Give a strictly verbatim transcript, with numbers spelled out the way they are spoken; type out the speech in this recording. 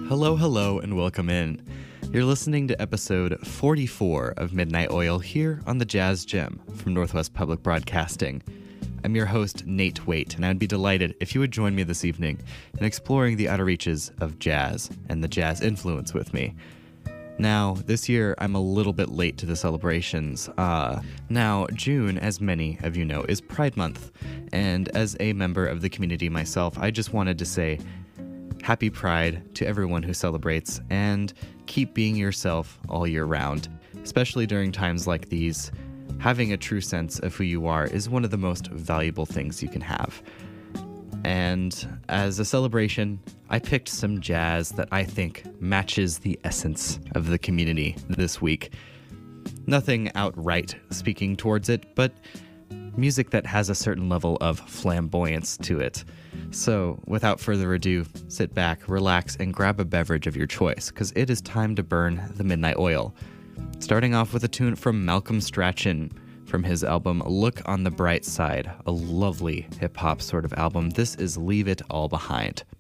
Hello, hello, and welcome in. You're listening to episode forty-four of Midnight Oil here on the Jazz Gem from Northwest Public Broadcasting. I'm your host, Nate Waite, and I'd be delighted if you would join me this evening in exploring the outer reaches of jazz and the jazz influence with me. Now, this year, I'm a little bit late to the celebrations. Uh, now, June, as many of you know, is Pride Month, and as a member of the community myself, I just wanted to say Happy Pride to everyone who celebrates, and keep being yourself all year round. Especially during times like these, having a true sense of who you are is one of the most valuable things you can have. And as a celebration, I picked some jazz that I think matches the essence of the community this week. Nothing outright speaking towards it, but music that has a certain level of flamboyance to it. So, without further ado, sit back, relax, and grab a beverage of your choice, because it is time to burn the midnight oil. Starting off with a tune from Malcolm Strachan from his album Look on the Bright Side, a lovely hip-hop sort of album. This is Leave It All Behind.